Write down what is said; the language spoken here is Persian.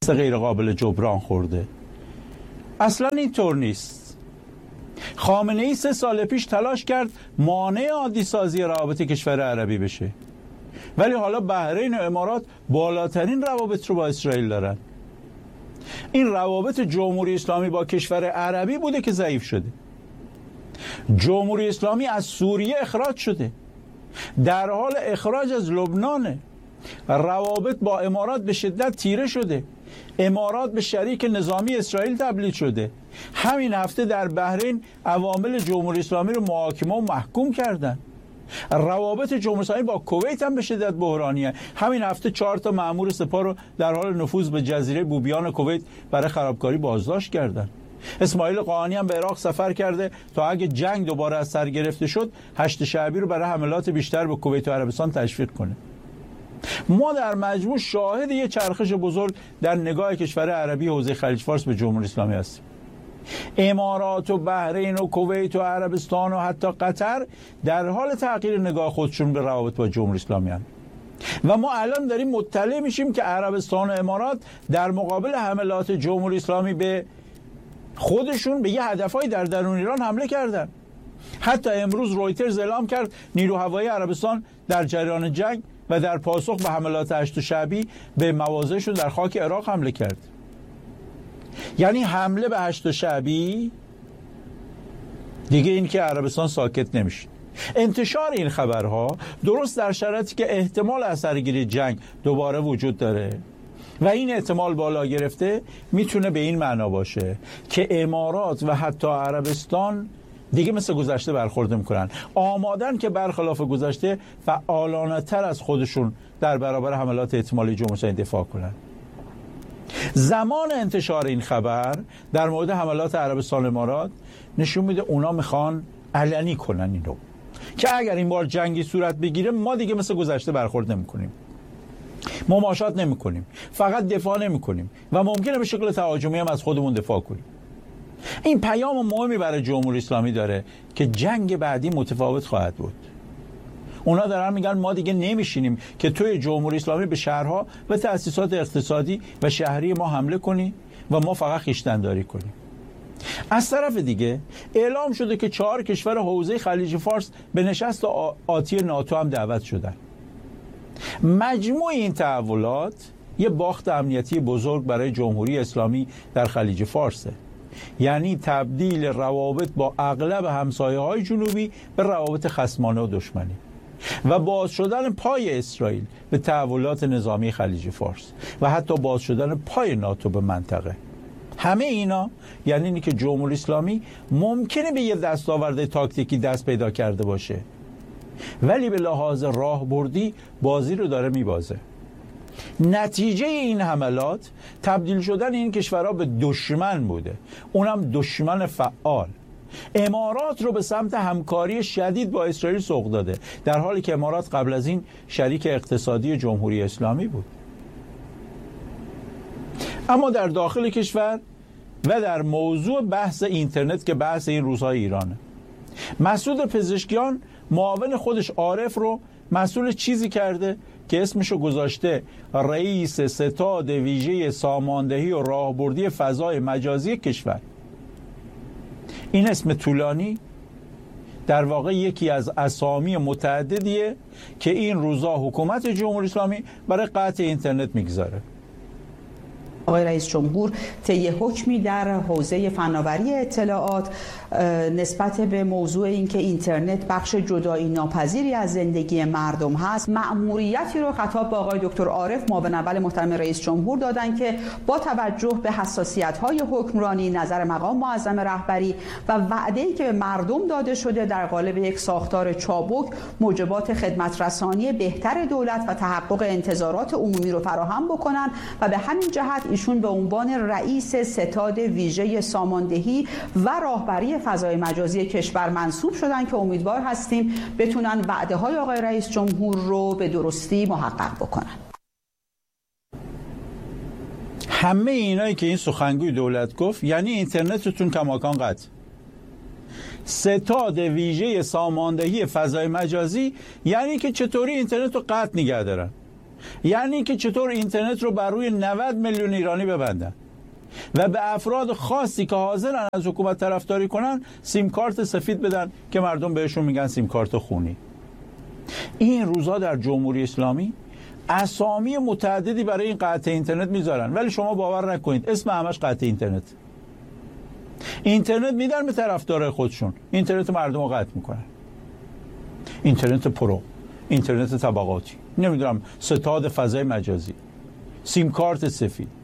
شکست غیر قابل جبران خورده. اصلا اینطور نیست. خامنه ای 3 سال پیش تلاش کرد مانع عادی سازی روابط کشور عربی بشه، ولی حالا بحرین و امارات بالاترین روابط رو با اسرائیل دارن. این روابط جمهوری اسلامی با کشور عربی بوده که ضعیف شده. جمهوری اسلامی از سوریه اخراج شده، در حال اخراج از لبنانه. روابط با امارات به شدت تیره شده. امارات به شریک نظامی اسرائیل تبدیل شده. همین هفته در بحرین عوامل جمهوری اسلامی رو محاکمه و محکوم کردن. روابط جمهوری اسلامی با کویت هم به شدت بحرانیه. همین هفته 4 تا مأمور سپاه رو در حال نفوذ به جزیره بوبیان کویت برای خرابکاری بازداشت کردن. اسماعیل قاآنی هم به عراق سفر کرده تا اگه جنگ دوباره از سر گرفته شد 8 شعبی رو برای حملات بیشتر به کویت و عربستان تشویق کنه. ما در مجموع شاهد یه چرخش بزرگ در نگاه کشور عربی حوزه خلیج فارس به جمهوری اسلامی هستیم. امارات و بحرین و کویت و عربستان و حتی قطر در حال تغییر نگاه خودشون به روابط با جمهوری اسلامی هستند و ما الان داریم مطلع میشیم که عربستان و امارات در مقابل حملات جمهوری اسلامی به خودشون به یه هدفهای در درون ایران حمله کردن. حتی امروز رویترز اعلام کرد نیرو هوایی عربستان در جریان جنگ و در پاسخ به حملات 8 شعبی به مواضعشون در خاک عراق حمله کرد. یعنی حمله به 8 شعبی دیگه این که عربستان ساکت نمیشه. انتشار این خبرها درست در شرایطی که احتمال اثرگیری جنگ دوباره وجود داره و این احتمال بالا گرفته میتونه به این معنا باشه که امارات و حتی عربستان دیگه مثل گذشته برخورد میکنن، آمادن که برخلاف گذشته فعالانه تر از خودشون در برابر حملات احتمالی جمهوری اسلامی دفاع کنن. زمان انتشار این خبر در مورد حملات عربستان و امارات نشون میده اونا میخوان علنی کنن اینو که اگر این بار جنگی صورت بگیره ما دیگه مثل گذشته برخورد نمیکنیم، مماشات نمیکنیم، فقط دفاع نمیکنیم و ممکنه به شکل تهاجمی هم از خودمون دفاع کنیم. این پیام مهمی برای جمهوری اسلامی داره که جنگ بعدی متفاوت خواهد بود. اونا دارن میگن ما دیگه نمیشینیم که توی جمهوری اسلامی به شهرها و تأسیسات اقتصادی و شهری ما حمله کنی و ما فقط خویشتن‌داری کنیم. از طرف دیگه اعلام شده که 4 کشور حوزه خلیج فارس به نشست آتی ناتو هم دعوت شدن. مجموع این تحولات یه باخت امنیتی بزرگ برای جمهوری اسلامی در خلیج فارسه. یعنی تبدیل روابط با اغلب همسایه‌های جنوبی به روابط خصمانه و دشمنی و باز شدن پای اسرائیل به تحولات نظامی خلیج فارس و حتی باز شدن پای ناتو به منطقه. همه اینا یعنی اینی که جمهوری اسلامی ممکنه به یه دستاورد تاکتیکی دست پیدا کرده باشه ولی به لحاظ راهبردی بازی رو داره میبازه. نتیجه این حملات تبدیل شدن این کشورها به دشمن بوده، اونم دشمن فعال. امارات رو به سمت همکاری شدید با اسرائیل سوق داده در حالی که امارات قبل از این شریک اقتصادی جمهوری اسلامی بود. اما در داخل کشور و در موضوع بحث اینترنت که بحث این روزهای ایرانه، مسعود پزشکیان معاون خودش عارف رو مسئول چیزی کرده که اسمشو گذاشته رئیس ستاد ویژه ساماندهی و راهبردی فضای مجازی کشور. این اسم طولانی در واقع یکی از اسامی متعددیه که این روزا حکومت جمهوری اسلامی برای قطع اینترنت میگذاره. آقای رئیس جمهور طی حکمی در حوزه فناوری اطلاعات نسبت به موضوع اینکه اینترنت بخش جدایی ناپذیری از زندگی مردم هست، مأموریتی رو خطاب به آقای دکتر عارف معاون اول محترم رئیس جمهور دادن که با توجه به حساسیت‌های حکمرانی، نظر مقام معظم رهبری و وعده‌ای که به مردم داده شده در قالب یک ساختار چابک موجبات خدمت رسانی بهتر دولت و تحقق انتظارات عمومی رو فراهم بکنن و به همین جهت ایشون به عنوان رئیس ستاد ویژه ساماندهی و راهبری فضای مجازی کشور منصوب شدن که امیدوار هستیم بتونن وعده های آقای رئیس جمهور رو به درستی محقق بکنن. همه اینایی که این سخنگوی دولت گفت یعنی اینترنتتون کماکان قطع. ستاد ویژه ساماندهی فضای مجازی یعنی که چطوری اینترنت رو قطع نگه دارن. یعنی که چطور اینترنت رو بر روی 90 میلیون ایرانی ببندن و به افراد خاصی که حاضرن از حکومت طرفداری کنن سیم کارت سفید بدن که مردم بهشون میگن سیم کارت خونی. این روزا در جمهوری اسلامی اسامی متعددی برای این قطع اینترنت میذارن، ولی شما باور نکنید اسم همش قطع اینترنت میدن به طرفدار خودشون، اینترنت مردم رو قطع میکنن. اینترنت پرو، اینترنت طبقاتی، نمیدونم ستاد فضای مجازی، سیم کارت سفید.